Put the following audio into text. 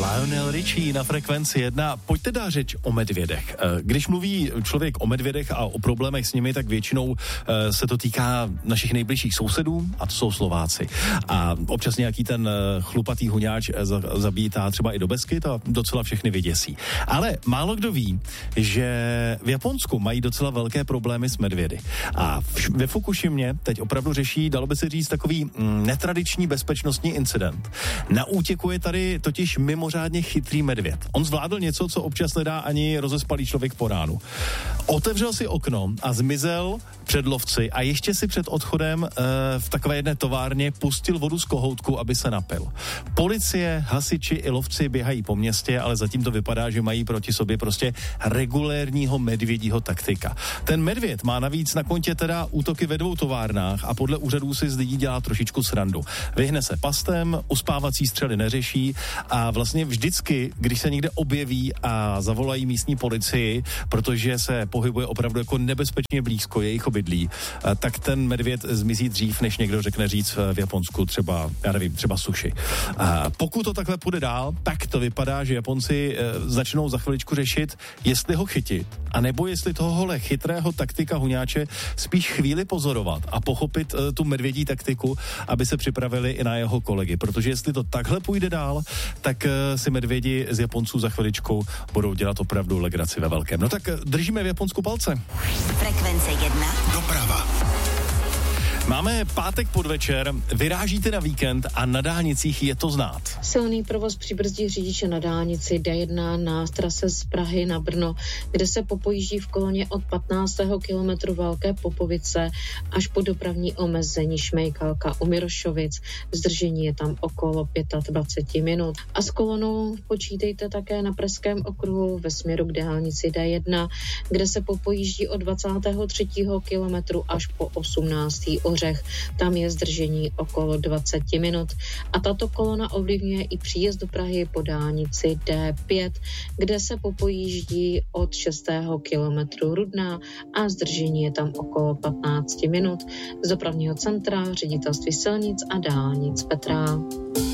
Lionel Richie na Frekvenci 1. Pojďte dát řeč o medvědech. Když mluví člověk o medvědech a o problémech s nimi, tak většinou se to týká našich nejbližších sousedů, a to jsou Slováci. A občas nějaký ten chlupatý huňáč zabítá třeba i do Beskyt a docela všechny vyděsí. Ale málo kdo ví, že v Japonsku mají docela velké problémy s medvědy. A ve Fukushimě teď opravdu řeší, dalo by se říct, takový netradiční bezpečnostní incident. Na útěku je tady totiž mimořádně chytrý medvěd. On zvládl něco, co občas nedá ani rozespalý člověk po ránu. Otevřel si okno a zmizel před lovci a ještě si před odchodem v takové jedné továrně pustil vodu z kohoutku, aby se napil. Policie, hasiči i lovci běhají po městě, ale zatím to vypadá, že mají proti sobě prostě regulérního medvědího taktika. Ten medvěd má navíc na kontě teda útoky ve 2 továrnách a podle úřadů si z lidí dělá trošičku srandu. Vyhne se pastem, uspávací střely neřeší a vlastně vždycky, když se někde objeví a zavolají místní policii, protože se pohybuje opravdu jako nebezpečně blízko jejich obydlí, tak ten medvěd zmizí dřív, než někdo řekne říct v Japonsku třeba, já nevím, třeba sushi. Pokud to takhle půjde dál, tak to vypadá, že Japonci začnou za chviličku řešit, jestli ho chytit, anebo jestli tohohle chytrého taktika huňáče spíš chvíli pozorovat a pochopit tu medvědí taktiku, aby se připravili i na jeho kolegy, protože jestli to takhle půjde dál, tak si medvědi z Japonců za chviličku budou dělat opravdu legraci ve velkém. No tak držíme v Japonsku palce. Frekvence 1. Doprava. Máme pátek podvečer, vyrážíte na víkend a na dálnicích je to znát. Silný provoz přibrzdí řidiče na dálnici D1 na trase z Prahy na Brno, kde se popojíždí v koloně od 15. kilometru Velké Popovice až po dopravní omezení Šmejkalka u Mirošovic. Zdržení je tam okolo 25 minut. A s kolonou počítejte také na Pražském okruhu ve směru k dálnici D1, kde se popojíždí od 23. kilometru až po 18. Ořech. Tam je zdržení okolo 20 minut. A tato kolona ovlivňuje i příjezd do Prahy po dálnici D5, kde se popojíždí od 6. kilometru Rudná a zdržení je tam okolo 15 minut. Z dopravního centra Ředitelství silnic a dálnic Petra.